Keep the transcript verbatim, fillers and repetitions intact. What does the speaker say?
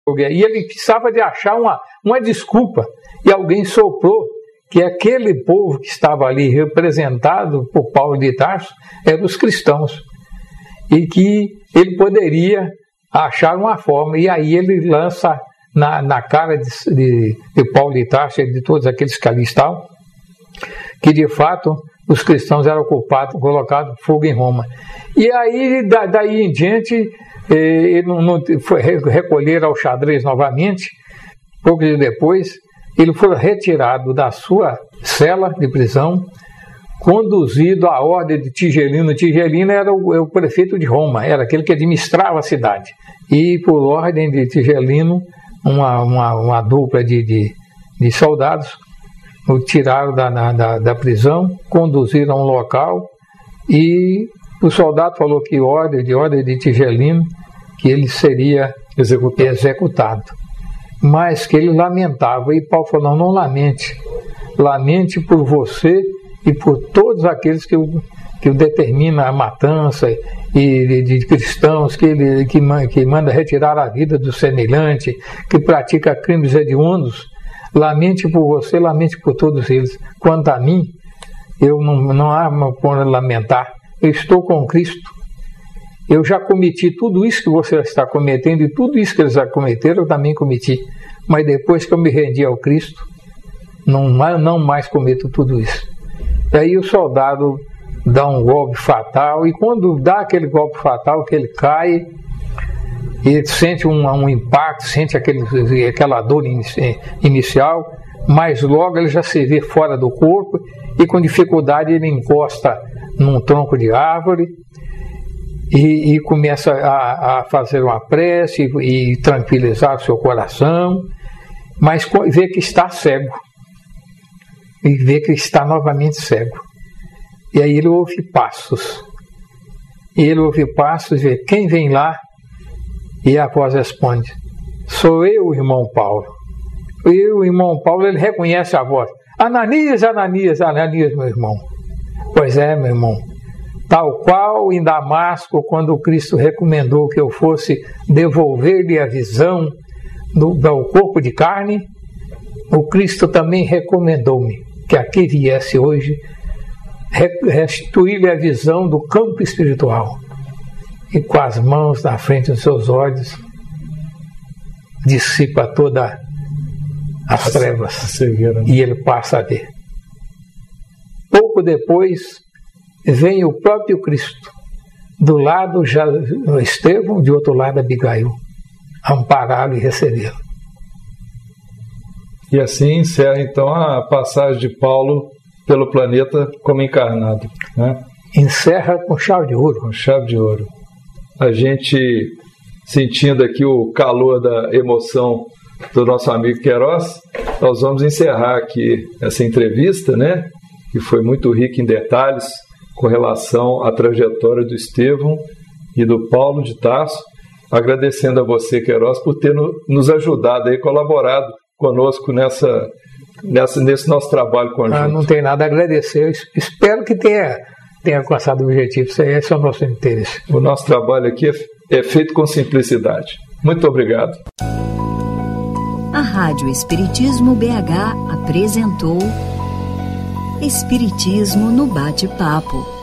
E ele precisava de achar uma, uma desculpa. E alguém soprou que aquele povo que estava ali representado por Paulo de Tarso eram os cristãos. E que ele poderia achar uma forma. E aí ele lança na, na cara de, de, de Paulo de Tarso e de todos aqueles que ali estavam, que de fato os cristãos eram culpados, colocados fogo em Roma. E aí, da, daí em diante, eh, ele não, não foi recolher ao xadrez novamente. Pouco depois, ele foi retirado da sua cela de prisão, conduzido à ordem de Tigelino. Tigelino era o, o prefeito de Roma, era aquele que administrava a cidade. E por ordem de Tigelino, uma, uma, uma dupla de, de, de soldados o tiraram da, da, da prisão, conduziram a um local e o soldado falou que ordem, de ordem de Tigelino, que ele seria executado. executado. Mas que ele lamentava. E Paulo falou, não, não lamente. Lamente por você e por todos aqueles que o, que o determina a matança e de, de cristãos, que, ele, que, que manda retirar a vida do semelhante, que pratica crimes hediondos. Lamente por você, lamente por todos eles. Quanto a mim, eu não, não há por lamentar. Eu estou com Cristo. Eu já cometi tudo isso que você está cometendo e tudo isso que eles já cometeram, eu também cometi. Mas depois que eu me rendi ao Cristo, não, não mais cometo tudo isso. E aí o soldado dá um golpe fatal, e quando dá aquele golpe fatal, que ele cai, ele sente um, um impacto, sente aquele, aquela dor inici, inicial, mas logo ele já se vê fora do corpo e com dificuldade ele encosta num tronco de árvore e, e começa a, a fazer uma prece e, e tranquilizar o seu coração, mas vê que está cego e vê que está novamente cego. E aí ele ouve passos. E ele ouve passos e vê quem vem lá. E a voz responde, sou eu, irmão Paulo. E o irmão Paulo, ele reconhece a voz. Ananias, Ananias, Ananias, meu irmão. Pois é, meu irmão. Tal qual em Damasco, quando Cristo recomendou que eu fosse devolver-lhe a visão do, do corpo de carne, o Cristo também recomendou-me que aqui viesse hoje restituir-lhe a visão do campo espiritual. E com as mãos na frente dos seus olhos, dissipa todas as a trevas cegueira, né? E ele passa a ver. Pouco depois, vem o próprio Cristo, do lado já Estevão, de outro lado Abigail, ampará-lo e recebê-lo. E assim encerra então a passagem de Paulo pelo planeta como encarnado, né? Encerra com chave de ouro. Com chave de ouro. A gente, sentindo aqui o calor da emoção do nosso amigo Queiroz, nós vamos encerrar aqui essa entrevista, né, que foi muito rica em detalhes com relação à trajetória do Estevão e do Paulo de Tarso, agradecendo a você, Queiroz, por ter no, nos ajudado e colaborado conosco nessa, nessa, nesse nosso trabalho conjunto. Ah, não tem nada a agradecer, eu espero que tenha... tem alcançado o objetivo, esse é o nosso interesse. O nosso trabalho aqui é, é feito com simplicidade. Muito obrigado. A Rádio Espiritismo B H apresentou Espiritismo no Bate-Papo.